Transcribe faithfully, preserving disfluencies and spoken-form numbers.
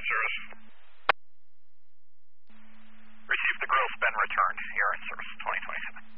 service. Received, the grill's been returned. You're in service, twenty twenty-seven.